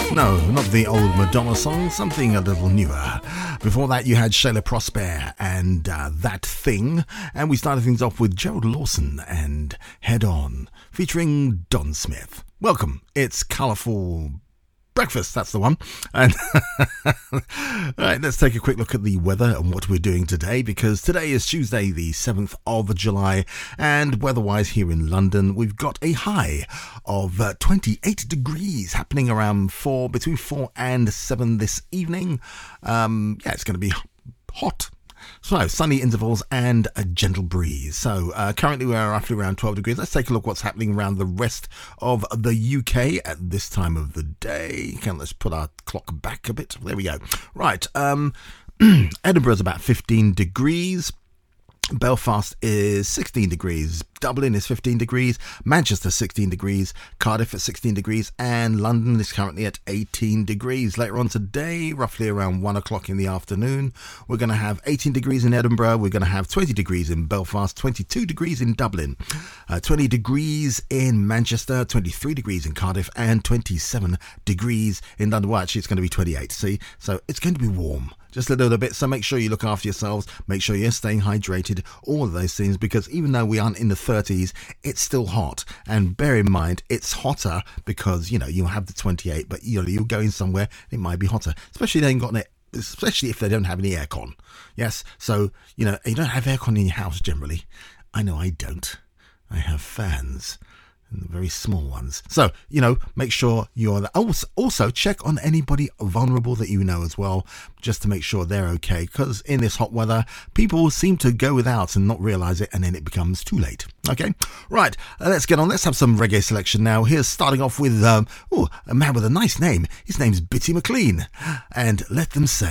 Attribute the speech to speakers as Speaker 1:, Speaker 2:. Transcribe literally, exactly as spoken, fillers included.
Speaker 1: No, not the old Madonna song, something a little newer. Before that, you had Shayla Prosper and uh, That Thing. And we started things off with Gerald Lawson and Head On, featuring Don Smith. Welcome, it's Colourful Breakfast, that's the one. And all right, let's take a quick look at the weather and what we're doing today, because today is Tuesday the seventh of July, and weather-wise here in London, we've got a high of uh, twenty-eight degrees happening around four, between four and seven this evening. Um, yeah, it's going to be hot. So, sunny intervals and a gentle breeze. So, uh, currently we're roughly around twelve degrees. Let's take a look what's happening around the rest of the U K at this time of the day. Okay, let's put our clock back a bit. There we go. Right, um, Edinburgh's about fifteen degrees. Belfast is sixteen degrees, Dublin is fifteen degrees, Manchester sixteen degrees, Cardiff at sixteen degrees, and London is currently at eighteen degrees. Later on today, roughly around one o'clock in the afternoon, we're going to have eighteen degrees in Edinburgh, we're going to have twenty degrees in Belfast, twenty-two degrees in Dublin, uh, twenty degrees in Manchester, twenty-three degrees in Cardiff, and twenty-seven degrees in London. Well, actually, it's going to be twenty-eight, see? So it's going to be warm. Just a little bit, so make sure you look after yourselves, make sure you're staying hydrated, all of those things, because even though we aren't in the thirties, it's still hot. And bear in mind, it's hotter because, you know, you have the twenty-eight, but you know, you're going somewhere, it might be hotter, especially if they ain't got it, especially if they don't have any aircon. Yes, so, you know, you don't have aircon in your house generally. I know I don't. I have fans. And the very small ones. So, you know, make sure you're there. Also, also check on anybody vulnerable that you know as well, just to make sure they're okay. Because in this hot weather, people seem to go without and not realise it, and then it becomes too late. Okay, right, uh, let's get on. Let's have some reggae selection now. Here's starting off with um, ooh, a man with a nice name. His name's Bitty McLean. And Let Them Say.